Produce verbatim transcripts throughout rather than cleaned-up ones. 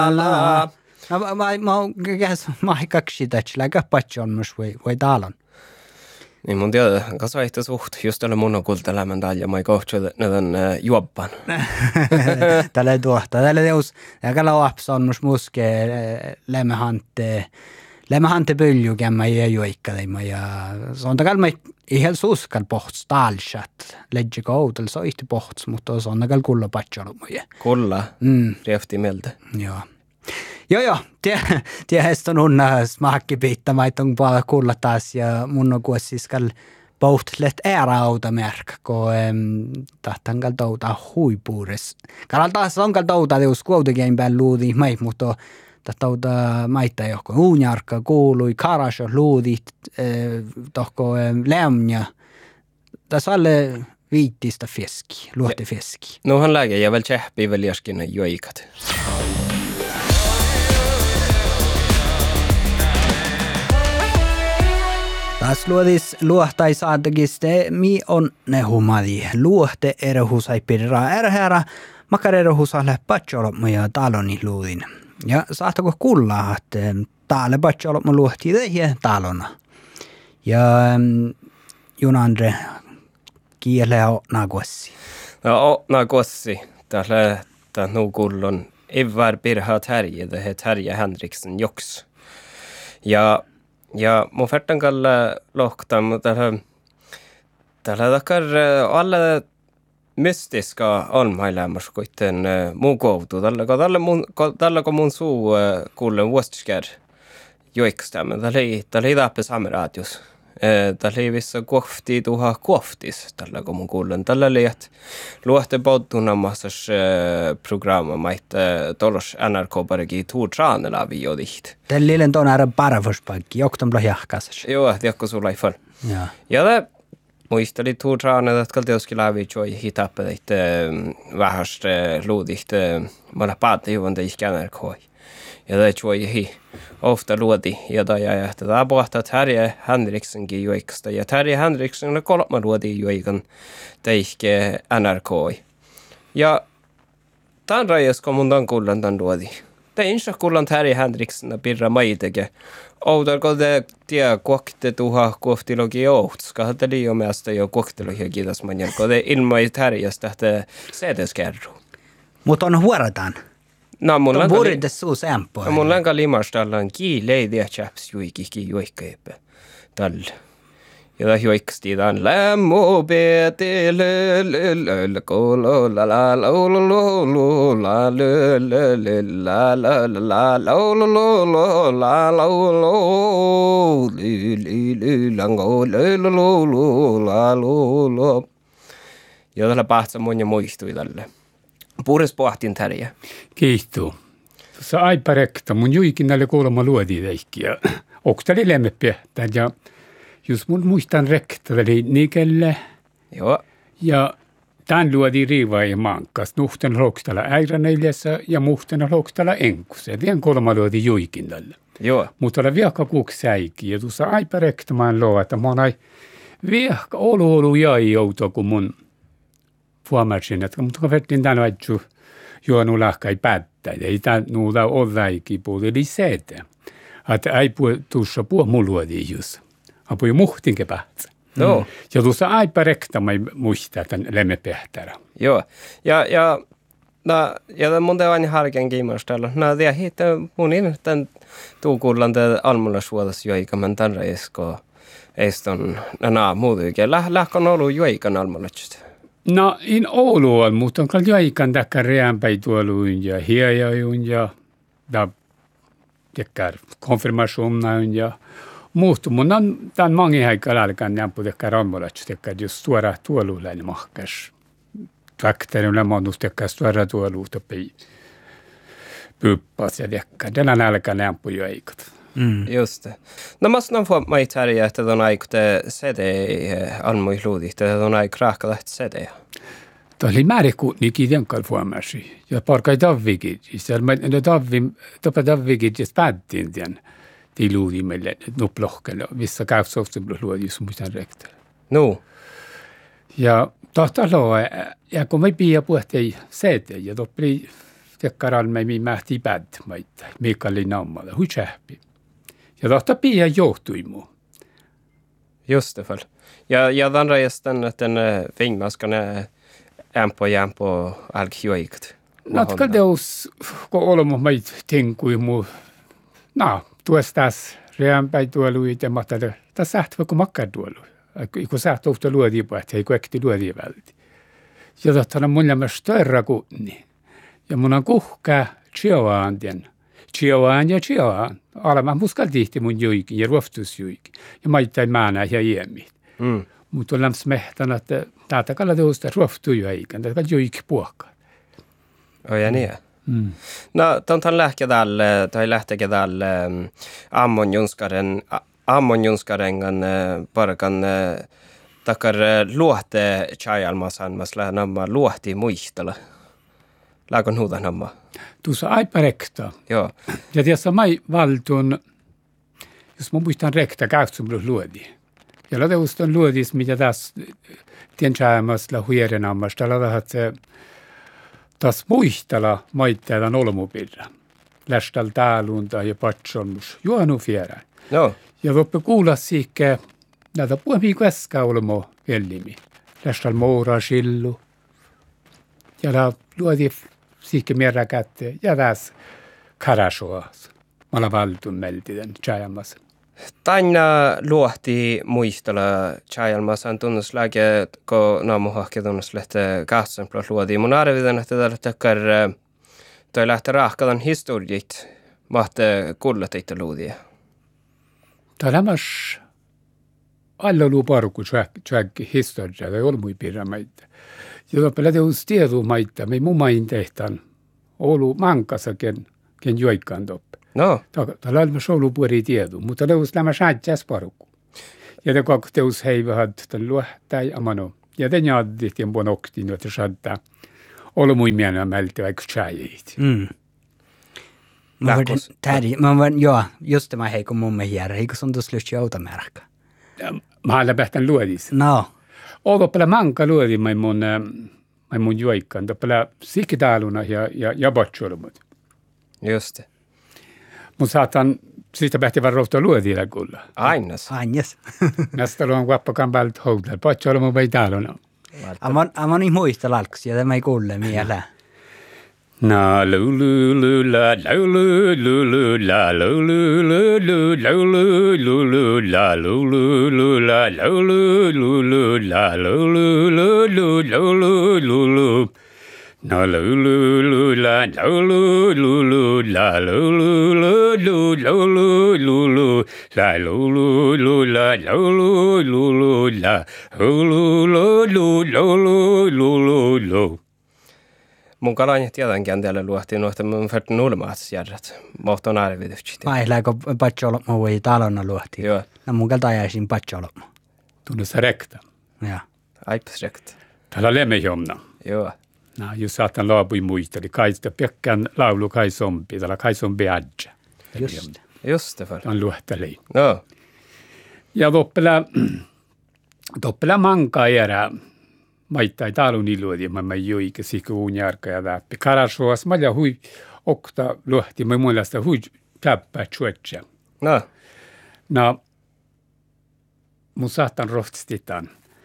la. No mä mä käs mä kaksi tätsillä kapatjon mus voi voi talon. Niin mun tiedä, kasvaihto suht, just tällä mun kultalämmön täällä, mä ei kohtu, että ne on juoppan. Tällä tuohta, tällä teus, ja kalla lapsan mus muske lämmähantte, lämmähantte pölju kämmä ja juikkaleiма, ja se on takalla mä ihan suskal pohts talsat, ledje koudel soihti pohts, mutta se on takalla kulla patjalla muja. Kulla? Mm. Riefti mieltä. Joo. Joo, joo. Tiedä, on unna smakki piittämäitön puolella kulla taas ja mun on kuussiskal pohtlet ääräauta merkka, kun tahtan kal touta huipuures. Kalal taas on kal touta teus kuitenkin päin luudi mait, mutta tahtouta maita johko uunjarkka kuului, karasho luudit, tohko lämnä. Tässä alle viittistä fiski, luotte fiski. Nohan lääke ja väl tjähpii väl jaskin joikat. Taas luodis luohtai saatagiste mi on ne humadi. Luohte erehusai pirraa erhäära, makar erehusai patjolopma ja taloni luudin. Ja saattako kuulla, että taale patjolopma luohti tehiä talona. Ja Junandre kieleä o nagossi. No o nagossi. Täällä tää nukullon Ivar Pirha Terje, det heter Terje Henriksen Joks. Ja Ja mun färtan kalla lohtaa, mutta täällä takar alla mystiska almailämmäs kuiten muu koutu. Tällä kun tällä mun tällä kun mun suu kuulen vuostiskär joikstamme. Tällä ei tällä ei täppä sameradius. Tällä ei vissa kohti tuha kohtis tällä kun mun kuulen. Tällä liet luohte poddunnamassas programma maita tolos N R K paregi tuutsaanella viodihti. Tällä lielen tuon ära paravuspaikki, jokton blahjahkasas. Joo, tiedätkö sulla ei fall. Ja. Ja det muisteli tuutsaanella, että kalti oski läpi joi hitappa teitä vähästä luudihti. Mä päätin juon teistä N R K. Ja det joi hi. Ofta luodi, ja da jag että det är Terje Henriksenkin joikasta. Ja Terje Henriksen on kolma luodi joikan teihke N R K. Ja tämän rajasko mun tämän kullan tämän luodi. Det är inte kullan Terje Henriksen pirra maiteke. Outarko te tie kokte tuha kohtilogi oht. Ska det liian mielestä jo kohtilogi kiitos manjelko. Det ilmai Terjestä, että sedeskerru. Mutta on huorataan. No, mun lanka li- suus ämpö. No, mun lanka limastalla on kiileidiä chaps juikikin juikkeipä tällä. Ja tämä juiksti tämän lämmo pete lö lö lö kolo la la la la la lö lö lö la la la la la la la lö lö lango lö la la. Ja tällä pahtsa mun ja muistui tälle. Puhdas pohtin Terje. Kiitos. Tuossa aiparekta mun juikin näille kuulemma luodi teikkiä. Oktali lemmepiä. Ja jos mun muistan rekta, eli nikelle. Joo. Ja tämän luodi riivaa ja mankas. Nuhten rookstalla äiräneljässä ja muhten rookstalla enkussa. Tien kuulemma luodi juikin tälle. Joo. Mutta oli viekka kuuksi säikin. Ja tuossa aiparekta mä en loa, että mä oon viekka olu olu jäi joutua, kun mun huomasin, että mutta kun vertin tämän vaitsu juonu lahkai päättää, ei tämä nuulla olla ikipuoli, eli se, että ei puhu tuossa puhu muluodi just, vaan puhu muhtinke päättää. Joo. Ja tuossa aipa rekta mä muistaa tämän lemmepähtärä. Joo, ja, ja, no, ja mun te vain harken kiimastella. No, det hittar mun in den tuukullan te almulla suodas joikaman tämän reisko eiston, na, muutuikin. Lähkon ollut joikan almullachista. No, in Ouluun, mutta on kyllä joikan takia reänpäin tuoluun ja hiejajuun ja tekkär konfirmationen ja muut. Mun on tämän mangin aikaa alkaan nämpö tekkär almullachista tekkär just suora tuoluun mahkas. Traktorilla mannus tekkär suora tuoluun topi pyppas ja tekkär. Tänään alkaa nämpö joikat. Mm. Just det. No mä sanon få mig Terje, että on aikute sede almui luudit, että on aik raakalat sede. Tämä oli määriku nikin jänkal fuomasi. Ja parkai davvikit. Siellä mä ne davvi, topa davvikit ja päättiin tien. Tii luudi meille nuplohkelle. Vissa käypsoften luodi, jos muistan rektellä. No. Ja tahtaa loa, ja kun me pia puhuttiin sede, ja toppeli tekkaral me mi mähti päd, maita, Mikaeli nammalla, hui tsähpi. Ja tahta pia johtuimu. Just det, väl. Ja, ja den resten att den vingmaskan är ämpo ja ämpo alkjuikt. Natka deus, kun olemme meitä tenkuimu, no, tuossa taas reänpäin tuolu itematta, tässä sähtävä kun makkar tuolu. Kun sähtä uhta luodii päät, ei kun äkti luodii välti. Ja tohtana mun lämmä störra kunni. Ja mun on kuhkaa tsioaan tien. Tsioaan ja tsioaan. Alema muskal tihti mun juikin ja ruoftusjuikin. Ja maittain määnä ja iemmit. Mm. Mutta on lämps mehtän, että täältä kalla teosta ruoftuja ikään. Täältä juik puhkaa. Oh, ja niin. Mm. No, tontan lähkä tälle, tai lähtekö tälle ammon junskaren, ammon junskarengan parkan takar luohte chajalmasan, mas lähden namma luohti muistella. Läkon huuta namma. Tuossa aipa rekta. Joo. Ja tässä mai valtun, jos mä muistan rekta, käytsumrus luodi. Ja lateuston luodis, mitä tässä tien chajalmasla huirenammasta, tällä tahat se tas muistella maitteetan olmupirra. Lästal täälunta ja patsolmus. Juonu fierä. No. Ja loppe kuulla siikke näitä puhumia äsken olmo vellimi. Lästal moura sillu. Ja la luodi siikke mierä kätte. Ja tässä karasoas. Mä olen valtun meltiden tjajamassa. Tänä luohti muistella chajalmasan tunnuslääke, kun naamuhahke tunnuslehte kahtsan plus luodi. Mun arvitan, että tällä takkar toi lähtee rahkadan historiit mahte kuulla teitä luodia. Tämä lämmäs alla luu parku tjäkki historiaa, tai olmui pirra maita. Ja loppella teus tiedu maita, me mun main tehtaan olu mankassa, ken, ken joikkaan toppe. No. Tämä on myös ollut puoli tiedu, mutta teus lämmä saatjas parku. Ja te kak teus heivähad tämän luohtai amano. Ja te njaaddit ja bonoktiin, että saattaa olla mui mienä mältä vaikka tjäjit. Mm. Mä voin tääri, mä voin, joo, just tämä heikko mumme hiärä, heikko sun tuossa lyhtsä automärkä. Mä haluan pähtän luodis. No. Odo pala manka luodi mai mun, mai mun joikkaan. Pala sikitaaluna ja, ja, ja botsolmut. Just det. Mun saatan siitä pähti varrouhtaa luodilla kulla. Ainas. Ainas. Nästä luon kuappakaan päältä houdella. Botsolmut vai taaluna. Mä niin muistella alkuksi, ja tämä ei kuule mieleen. Na lu lu lu la lu lu lu lu la lu lu lu lu lu lu lu lu la lu lu lu la lu lu lu lu la lu lu lu lu lu lu lu lu na lu lu lu la lu lu lu lu la lu lu lu lu lu lu lu lu la lu lu lu la lu lu lu lu la lu lu lu lu lu lu lu lu. Mun kalain tietenkin teille luohti nuohta mun färtin ulmaats järjät. Mohton arvityksistä. Mä ei läkö patsolopma voi talonna luohti. Joo. No mun kalta ajaisin patsolopma. Tunnessa rekta. Ja. Aipas rekt. Täällä lemejomna. Joo. No, jos saatan laapui muisteli. Kaista pekkään laulu kai sompi. Täällä kai sompi adja. Just. Just det, för. Tämä on luohteli. No. Ja toppela, toppela mankaa erää. Maittai taalun iluodi, mä mä joikä siku unjarka ja läppi. Karasuas, mä ja hui okta luohti, mä muista hui täppää tjuetsä. No. No, mun saatan rohtistitan.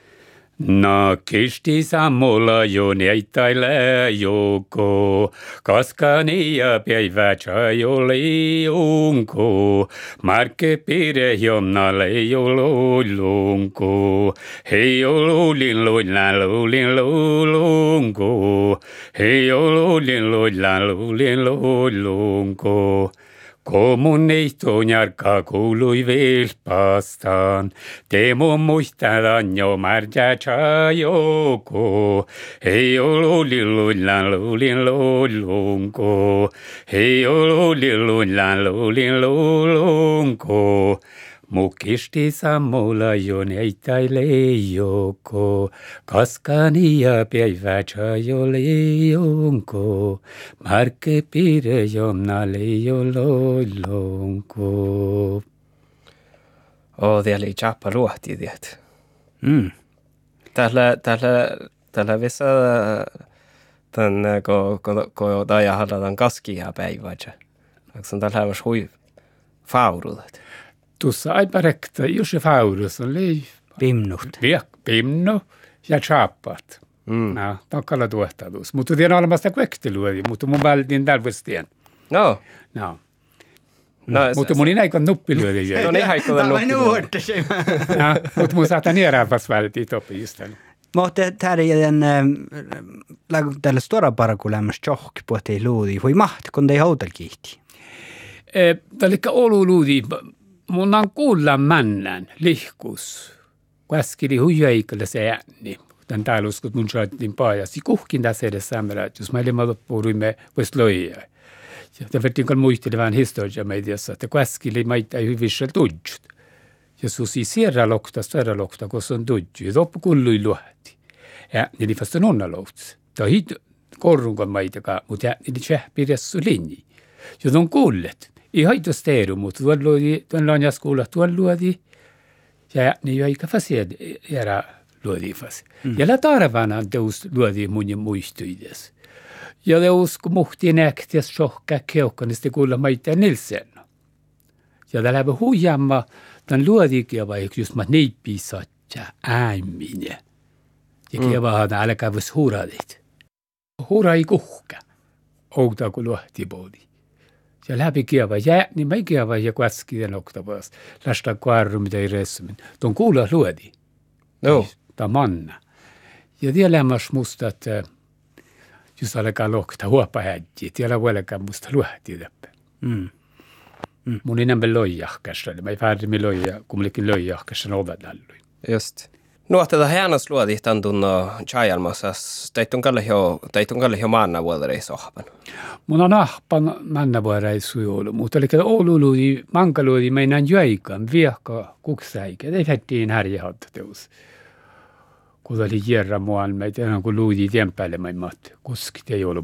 No, kisti sammulla jo neitaile joko, kaskani ja päivä chajoli unko, markke pire jomnalle jololunko, hei jololin luillan luulin luulunko, hei jololin luillan luulin luulunko. Komun neihtonjarka kuului velpastaan, teemo muistetaan jo märjä chajoko. Hei olulilullan luulin luulunko, hei olulilullan luulin luulunko. Mukisti sammulla jo neitaile joko, kaskani ja päivä chajole jonko, markke pire jomnalle jololonko. Oh, det är chappa luohti det. Mm. Tällä tällä tällä vissa Tän ko ko ko taja hadataan kaskia päiväjä. Onko tällä häväs hui faurulet? Tuossa ei parekta, jos se faurus on lei. Pimnuht. Viek, pimnu ja chappat. Mm. No, takkalla tuottatus. Mutta tiedän olemasta kuekteluodi, mutta mun vältin tälvöstien. No. No. No, Mutta mun ei näikon nuppilyödi. No niin haikko tämän nuorta. No, mutta mun saatan nierääpäs vältiin topi just tämän. Mutta tämä ei den tällä stora parakulämmäs johki puhutti luudi. Voi mahti, kun ei hautal kiihti. Eli olu luudi. Mun on kuulla männän lihkus. Käskili huijaikalle se ääni. Tän täällä uskot mun saatiin paajasi. Kuhkin tässä edes sämmärät, jos mä ilman puhuimme voisi loijaa. Ja tämä vertiin muisteli vähän historiaa mediassa, että käskili maita ei hyvissä tudjut. Ja susi sierra lokta, sierra lokta, kun se on tudju. Ja loppu kullui luhti. Ja niin fast on onna lohts. Tämä hit korrunkan maitakaan, mutta ja niin tjähpirässä linji. Ja on kuullet. Ei haita steeru, mutta tuon luodi, tuon lanjaskuulla tuon luodi. Ja niin ei ka fasiad era luodi fas. Ja la tarvana teus luodi mun muistuides. Ja teus kun muhti näktiäs sohkaa keukkanista kuulla maita Nilsen. Ja tämä läpi huijamma tämän luodikin vaikka just mä neippi satja äämine. Ja kieva älä kävis huuradit. Huurai kuhka. Outa kun luhti poodi. Ja läpi kieva jää, niin mä kieva ja kuäski den oktavas. Lästä kuarru mitä ei ressumin. Tuon kuulla luodi. No. Tämä manna. Ja tiedämäs musta, että jos alkaa lohtaa huopa hädjiä, tiedä vuolekaan musta luhti täppä. Mm. Mm. Mun enemmän loijahkassa. Mä ei färmi loija, kumminkin loijahkassa ovedallui. Just. No, tätä hienos luodi tämän tunno chajalmassas. Teitun kalle jo, teitun kalle jo maanna vuodereissa ohpan. Mun on ahpan manna vuodereissa ollut, mutta eli Oulu luodi, manka luodi meinaan jäikään, viehka kuksäikä. Ei hättiin härjähatta teus. Kun oli järra muuan, mä ei tiedä, kun luodi tien päälle, mä ei mahti. Kuskit ei ollut